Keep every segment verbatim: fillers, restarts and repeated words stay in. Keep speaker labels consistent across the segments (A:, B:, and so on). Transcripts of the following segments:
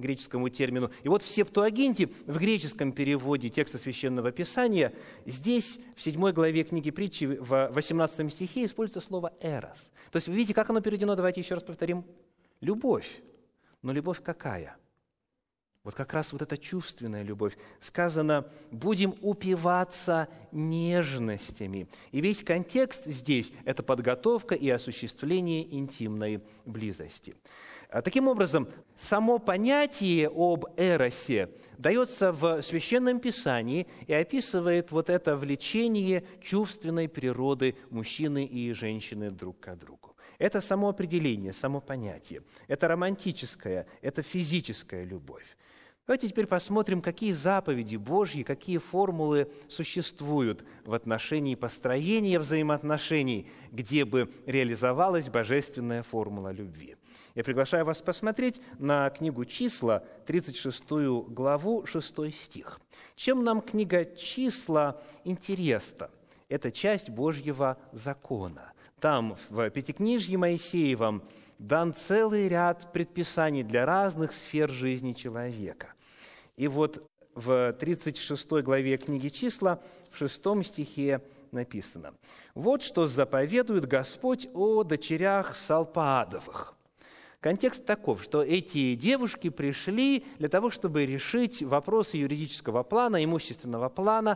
A: греческому термину. И вот в Септуагинте, в греческом переводе текста Священного Писания, здесь, в седьмой главе книги Притчи, в восемнадцатом стихе используется слово «эрос». То есть вы видите, как оно переведено, давайте еще раз повторим. Любовь. Но любовь какая? Вот как раз вот эта чувственная любовь. Сказано, будем упиваться нежностями. И весь контекст здесь – это подготовка и осуществление интимной близости. Таким образом, само понятие об эросе дается в Священном Писании и описывает вот это влечение чувственной природы мужчины и женщины друг к другу. Это само определение, само понятие. Это романтическая, это физическая любовь. Давайте теперь посмотрим, какие заповеди Божьи, какие формулы существуют в отношении построения взаимоотношений, где бы реализовалась божественная формула любви. Я приглашаю вас посмотреть на книгу «Числа», тридцать шестую главу, шестой стих. Чем нам книга «Числа» интересна? Это часть Божьего закона. Там, в Пятикнижье Моисеевом, дан целый ряд предписаний для разных сфер жизни человека. И вот в тридцать шестой главе книги «Числа» в шестом стихе написано: «Вот что заповедует Господь о дочерях Салпаадовых». Контекст таков, что эти девушки пришли для того, чтобы решить вопросы юридического плана, имущественного плана,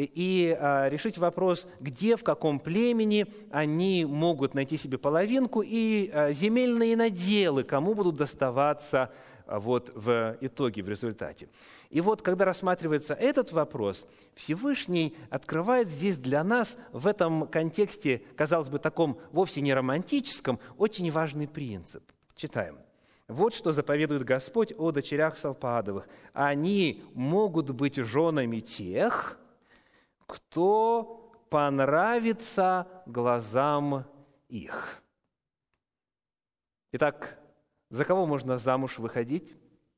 A: и а, решить вопрос, где, в каком племени они могут найти себе половинку, и а, земельные наделы, кому будут доставаться а, вот, в итоге, в результате. И вот, когда рассматривается этот вопрос, Всевышний открывает здесь для нас в этом контексте, казалось бы, таком вовсе не романтическом, очень важный принцип. Читаем. «Вот что заповедует Господь о дочерях Салпаадовых. Они могут быть женами тех, кто понравится глазам их». Итак, за кого можно замуж выходить?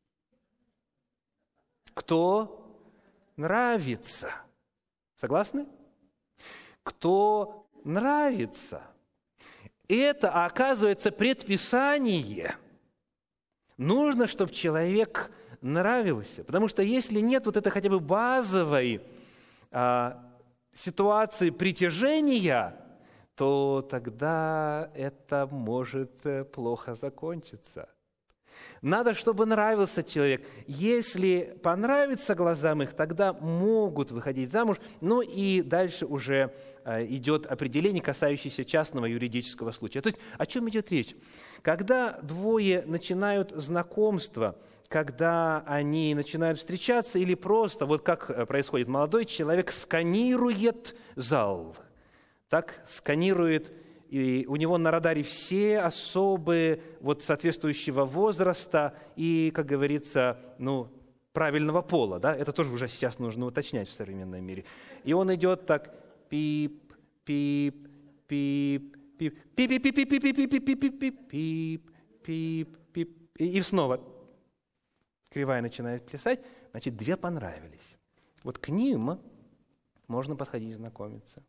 A: Кто нравится. Согласны? Кто нравится. Это, оказывается, предписание. Нужно, чтобы человек нравился. Потому что если нет вот этой хотя бы базовой а, ситуации притяжения, то тогда это может плохо закончиться. Надо, чтобы нравился человек. Если понравится глазам их, тогда могут выходить замуж. Ну и дальше уже э, идет определение, касающееся частного юридического случая. То есть о чем идет речь? Когда двое начинают знакомство, когда они начинают встречаться, или просто, вот как происходит, молодой человек сканирует зал, так сканирует, и у него на радаре все особы вот, соответствующего возраста и, как говорится, ну, правильного пола. Да? Это тоже уже сейчас нужно уточнять в современном мире. И он идет так пип, пип, пип, пип, пип, пип, пип, пип, пип, пип, пип, пип, пип, пип, и снова кривая начинает плясать. Значит, две понравились. Вот к ним можно подходить знакомиться.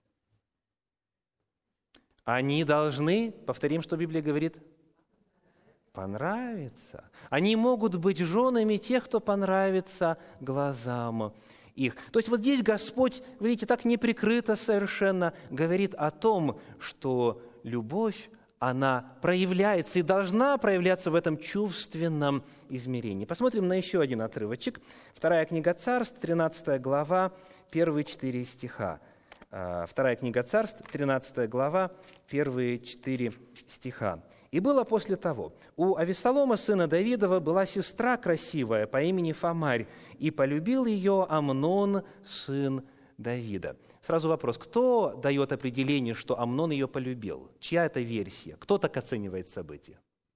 A: Они должны, повторим, что Библия говорит, понравиться. Они могут быть женами тех, кто понравится глазам их. То есть вот здесь Господь, вы видите, так неприкрыто совершенно говорит о том, что любовь, она проявляется и должна проявляться в этом чувственном измерении. Посмотрим на еще один отрывочек. Вторая книга Царств, тринадцатая глава, первые четыре стиха. Вторая книга Царств, тринадцатая глава, первые четыре стиха. «И было после того, у Авессалома, сына Давидова, была сестра красивая по имени Фамарь, и полюбил ее Амнон, сын Давида». Сразу вопрос, кто дает определение, что Амнон ее полюбил? Чья это версия? Кто так оценивает события?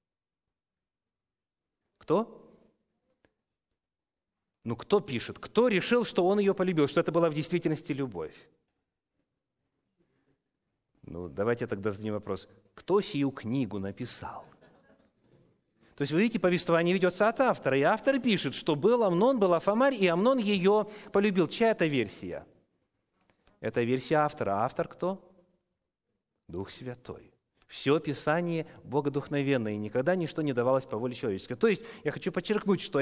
A: Кто? Ну, кто пишет? Кто решил, что он ее полюбил, что это была в действительности любовь? Ну, давайте тогда зададим вопрос. Кто сию книгу написал? То есть, вы видите, повествование ведется от автора, и автор пишет, что был Амнон, была Фамарь, и Амнон ее полюбил. Чья это версия? Это версия автора. А автор кто? Дух Святой. Все Писание богодухновенное, и никогда ничто не давалось по воле человеческой. То есть, я хочу подчеркнуть, что